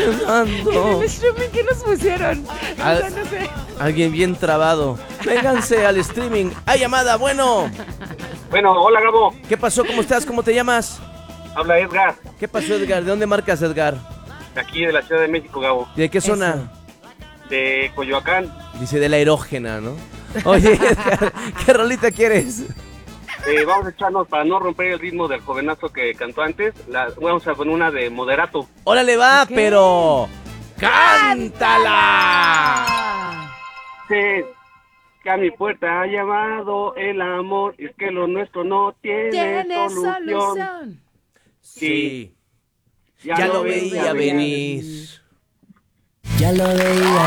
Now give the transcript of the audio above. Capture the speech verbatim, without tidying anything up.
pensando. En el streaming, ¿qué nos pusieron? Al- O sea, no sé. Alguien bien trabado. Vénganse al streaming. ¡Hay llamada! Bueno. Bueno, hola Gabo, ¿Qué pasó? ¿Cómo estás? ¿Cómo te llamas? habla Edgar, ¿Qué pasó, Edgar? ¿De dónde marcas, Edgar? de aquí de la Ciudad de México, Gabo, ¿De qué zona? de Coyoacán. Dice de la erógena, ¿no? Oye, Edgar, ¿qué rolita quieres? Eh, vamos a echarnos para no romper el ritmo del jovenazo que cantó antes. La, vamos a poner una de Moderato. Órale, va, ¿Qué? pero... ¡cántala! Sé que a mi puerta ha llamado el amor, es que lo nuestro no tiene, Tiene solución. solución. Sí, ya lo veía venir. Ya lo veía